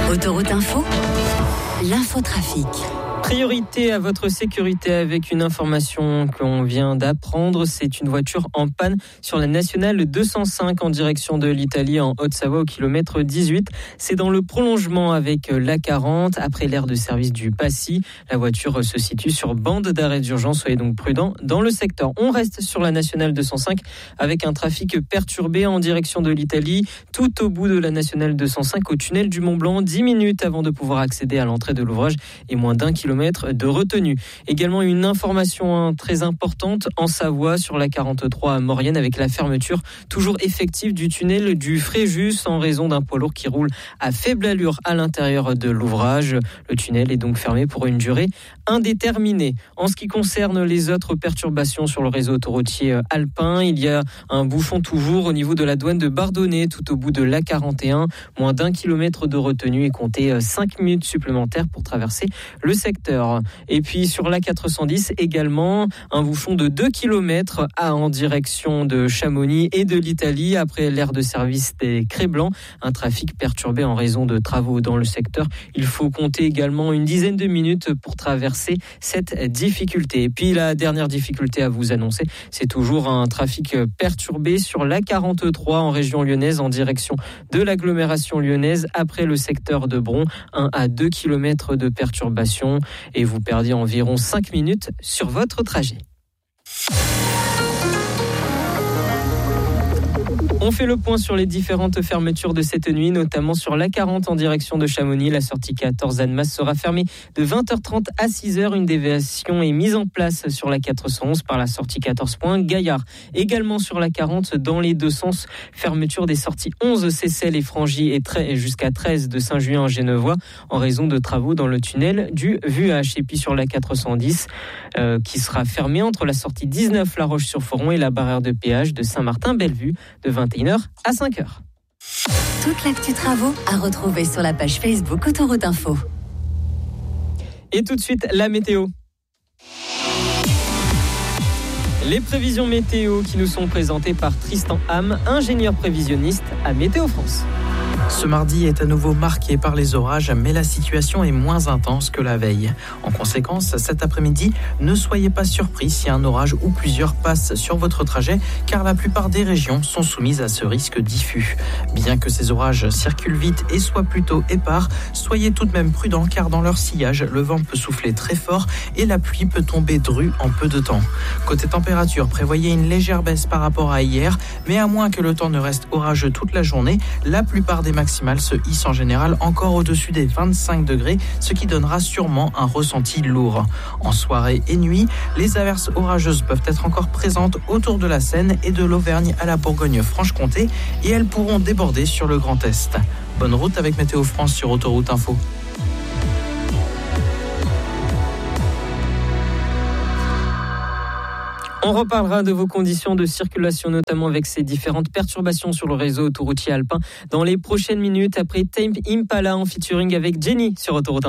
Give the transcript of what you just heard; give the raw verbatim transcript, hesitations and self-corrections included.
Autoroute Info, l'infotrafic. Priorité à votre sécurité avec une information qu'on vient d'apprendre. C'est une voiture en panne sur la nationale deux cent cinq en direction de l'Italie en Haute-Savoie au kilomètre dix-huit. C'est dans le prolongement avec l'A quarante après l'aire de service du Passy. La voiture se situe sur bande d'arrêt d'urgence. Soyez donc prudents dans le secteur. On reste sur la nationale deux cent cinq avec un trafic perturbé en direction de l'Italie tout au bout de la nationale deux cent cinq au tunnel du Mont-Blanc. dix minutes avant de pouvoir accéder à l'entrée de l'ouvrage et moins d'un kilomètre de retenue. Également une information très importante en Savoie sur la quarante-trois à Maurienne avec la fermeture toujours effective du tunnel du Fréjus en raison d'un poids lourd qui roule à faible allure à l'intérieur de l'ouvrage. Le tunnel est donc fermé pour une durée indéterminée. En ce qui concerne les autres perturbations sur le réseau autoroutier alpin, il y a un bouchon toujours au niveau de la douane de Bardonnay tout au bout de l'A quarante et un. Moins d'un kilomètre de retenue et comptez cinq minutes supplémentaires pour traverser le secteur. Et puis sur l'A quatre cent dix également, un bouchon de deux kilomètres en direction de Chamonix et de l'Italie après l'aire de service des Créblancs. Un trafic perturbé en raison de travaux dans le secteur. Il faut compter également une dizaine de minutes pour traverser cette difficulté. Et puis la dernière difficulté à vous annoncer, c'est toujours un trafic perturbé sur l'A quarante-trois en région lyonnaise en direction de l'agglomération lyonnaise après le secteur de Bron. un à deux kilomètres de perturbation. Et vous perdez environ cinq minutes sur votre trajet. On fait le point sur les différentes fermetures de cette nuit, notamment sur l'A quarante en direction de Chamonix. La sortie quatorze Annemasse sera fermée de vingt heures trente à six heures. Une déviation est mise en place sur la quatre cent onze par la sortie quatorze points Gaillard. Également sur la quarante, dans les deux sens, fermeture des sorties onze Seyssel et Frangy et jusqu'à treize de Saint-Julien-en-Genevois en raison de travaux dans le tunnel du V U H. Et puis sur la quatre cent dix, euh, qui sera fermée entre la sortie dix-neuf La Roche-sur-Foron et la barrière de péage de Saint-Martin-Bellevue de vingt et une heures à cinq heures. Toute l'actu travaux à retrouver sur la page Facebook Autoroute Info. Et tout de suite, la météo. Les prévisions météo qui nous sont présentées par Tristan Ham, ingénieur prévisionniste à Météo France. Ce mardi est à nouveau marqué par les orages, mais la situation est moins intense que la veille. En conséquence, cet après-midi, ne soyez pas surpris si un orage ou plusieurs passent sur votre trajet, car la plupart des régions sont soumises à ce risque diffus. Bien que ces orages circulent vite et soient plutôt épars, soyez tout de même prudents, car dans leur sillage, le vent peut souffler très fort et la pluie peut tomber drue en peu de temps. Côté température, prévoyez une légère baisse par rapport à hier, mais à moins que le temps ne reste orageux toute la journée, la plupart des maximales se hissent en général encore au-dessus des vingt-cinq degrés, ce qui donnera sûrement un ressenti lourd. En soirée et nuit, les averses orageuses peuvent être encore présentes autour de la Seine et de l'Auvergne à la Bourgogne-Franche-Comté et elles pourront déborder sur le Grand Est. Bonne route avec Météo France sur Autoroute Info. On reparlera de vos conditions de circulation, notamment avec ces différentes perturbations sur le réseau autoroutier alpin dans les prochaines minutes après Tame Impala en featuring avec Jenny sur Autoroute.